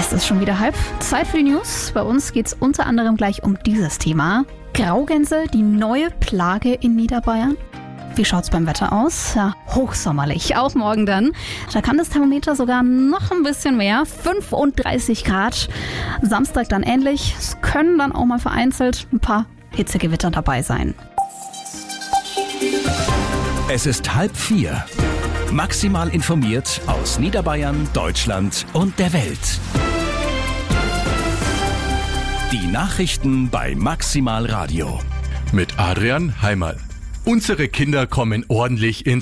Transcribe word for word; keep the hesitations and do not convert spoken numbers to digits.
Es ist schon wieder halb. Zeit für die News. Bei uns geht es unter anderem gleich um dieses Thema. Graugänse, die neue Plage in Niederbayern. Wie schaut's beim Wetter aus? Ja, hochsommerlich. Auch morgen dann. Da kann das Thermometer sogar noch ein bisschen mehr. fünfunddreißig Grad. Samstag dann ähnlich. Es können dann auch mal vereinzelt ein paar Hitzegewitter dabei sein. Es ist halb vier. Maximal informiert aus Niederbayern, Deutschland und der Welt. Die Nachrichten bei Maximal Radio. Mit Adrian Heimerl. Unsere Kinder kommen ordentlich ins